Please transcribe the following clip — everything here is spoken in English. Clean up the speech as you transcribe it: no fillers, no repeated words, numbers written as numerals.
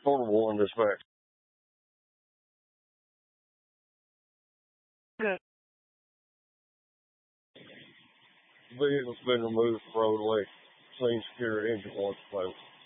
Portable one dispatch. Good. Vehicle's been removed from roadway. Seen security engine once, folks.